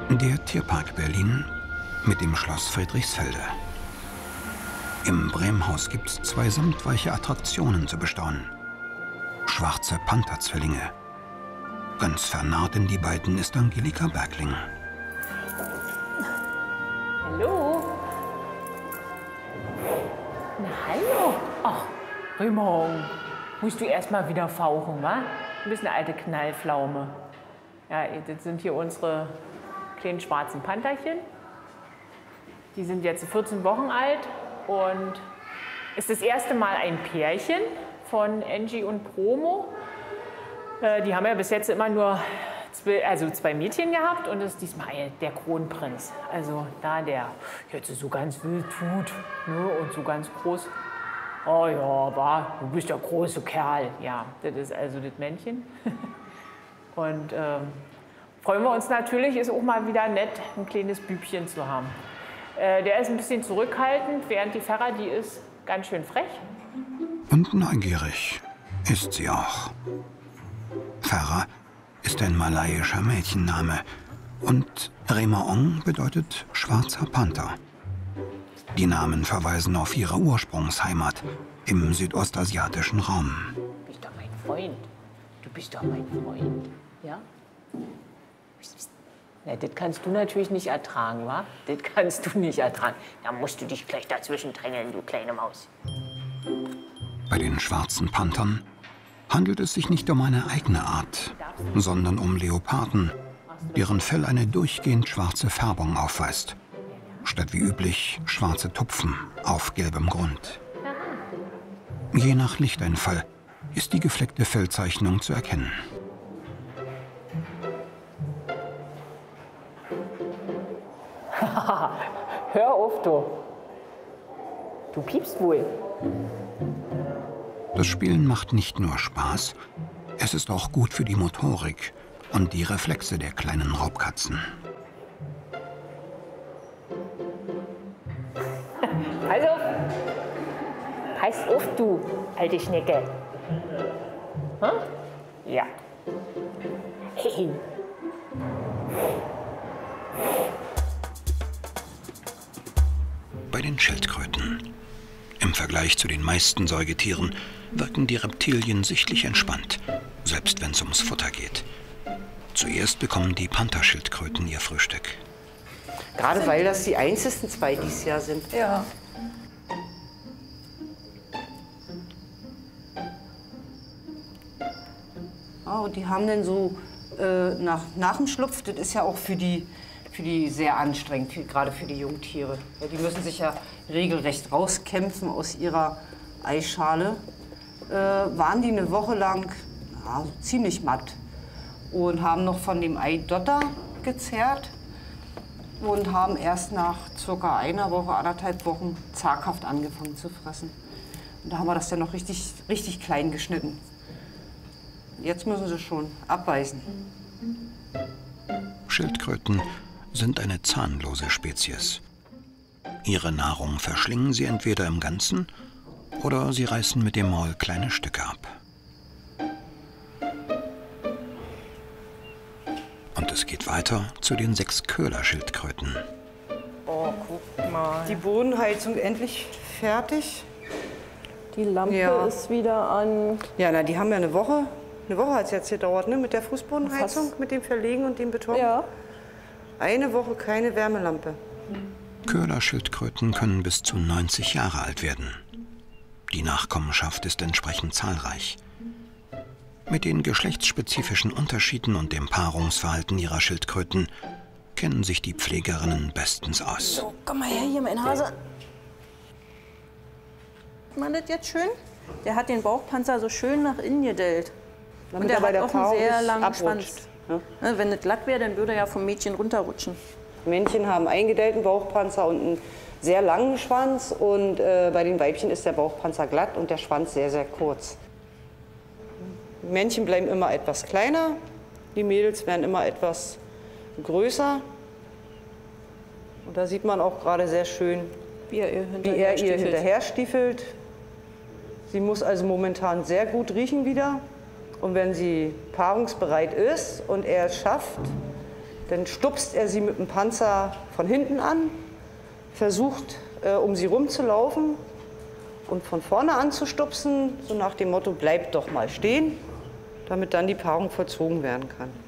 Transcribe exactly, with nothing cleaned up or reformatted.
Der Tierpark Berlin mit dem Schloss Friedrichsfelde. Im Bremhaus gibt es zwei samtweiche Attraktionen zu bestaunen. Schwarze Panther-Zwillinge. Ganz vernarrt in die beiden ist Angelika Bergling. Hallo. Na hallo. Ach, Römerung. Musst du erst mal wieder fauchen, wa? Du bist eine alte Knallpflaume. Ja, das sind hier unsere kleinen schwarzen Pantherchen. Die sind jetzt vierzehn Wochen alt und ist das erste Mal ein Pärchen von Angie und Promo. Äh, die haben ja bis jetzt immer nur zwei, also zwei Mädchen gehabt und ist diesmal der Kronprinz. Also da der jetzt so ganz wild tut, ne, und so ganz groß. Oh ja, aber du bist der große Kerl. Ja, das ist also das Männchen. Und ähm, freuen wir uns natürlich, ist auch mal wieder nett, ein kleines Bübchen zu haben. Äh, der ist ein bisschen zurückhaltend, während die Ferra, die ist ganz schön frech. Und neugierig ist sie auch. Ferra ist ein malaiischer Mädchenname und Remaong bedeutet schwarzer Panther. Die Namen verweisen auf ihre Ursprungsheimat im südostasiatischen Raum. Du bist doch mein Freund. Du bist doch mein Freund. Ja? Na, das kannst du natürlich nicht ertragen, wa? Das kannst du nicht ertragen. Da musst du dich gleich dazwischen drängeln, du kleine Maus. Bei den schwarzen Panthern handelt es sich nicht um eine eigene Art, sondern um Leoparden, deren Fell eine durchgehend schwarze Färbung aufweist. Statt wie üblich schwarze Tupfen auf gelbem Grund. Je nach Lichteinfall ist die gefleckte Fellzeichnung zu erkennen. Hör auf, du. Du piepst wohl. Das Spielen macht nicht nur Spaß, es ist auch gut für die Motorik und die Reflexe der kleinen Raubkatzen. Also, pass auf, du alte Schnecke. Hm? Ja. Hey. Bei den Schildkröten. Im Vergleich zu den meisten Säugetieren wirken die Reptilien sichtlich entspannt, selbst wenn es ums Futter geht. Zuerst bekommen die Pantherschildkröten ihr Frühstück. Gerade weil das die einzigsten zwei dieses Jahr sind. Ja. Oh, und die haben dann so äh, nach, nach dem Schlupf, das ist ja auch für die, für die sehr anstrengend, für, gerade für die Jungtiere. Ja, die müssen sich ja regelrecht rauskämpfen aus ihrer Eischale. Äh, waren die eine Woche lang ja, ziemlich matt und haben noch von dem Eidotter gezerrt und haben erst nach circa einer Woche, anderthalb Wochen zaghaft angefangen zu fressen. Und da haben wir das dann noch richtig, richtig klein geschnitten. Jetzt müssen sie schon abbeißen. Schildkröten sind eine zahnlose Spezies. Ihre Nahrung verschlingen sie entweder im Ganzen oder sie reißen mit dem Maul kleine Stücke ab. Und es geht weiter zu den sechs Köhlerschildkröten. Oh, guck mal. Die Bodenheizung endlich fertig. Die Lampe Ja. ist wieder an. Ja, na, die haben ja eine Woche. Eine Woche hat es jetzt gedauert, ne? Mit der Fußbodenheizung, Fast. mit dem Verlegen und dem Beton. Ja. Eine Woche keine Wärmelampe. Köhlerschildkröten können bis zu neunzig Jahre alt werden. Die Nachkommenschaft ist entsprechend zahlreich. Mit den geschlechtsspezifischen Unterschieden und dem Paarungsverhalten ihrer Schildkröten kennen sich die Pflegerinnen bestens aus. So, komm mal her hier, mein Hase. Man das jetzt schön? Der hat den Bauchpanzer so schön nach innen gedellt. Damit Und der er bei hat der auch einen Paarung sehr nicht langen abrutscht, Schwanz. ne? Ne, wenn das glatt wäre, dann würde er ja vom Mädchen runterrutschen. Männchen haben einen gedellten Bauchpanzer und einen sehr langen Schwanz. Und äh, bei den Weibchen ist der Bauchpanzer glatt und der Schwanz sehr, sehr kurz. Die Männchen bleiben immer etwas kleiner, die Mädels werden immer etwas größer. Und da sieht man auch gerade sehr schön, Wie er ihr wie er ihr stiefelt. hinterher stiefelt. Sie muss also momentan sehr gut riechen wieder. Und wenn sie paarungsbereit ist und er es schafft, Dann stupst er sie mit dem Panzer von hinten an, versucht, äh, um sie rumzulaufen und von vorne anzustupsen, so nach dem Motto, bleib doch mal stehen, damit dann die Paarung vollzogen werden kann.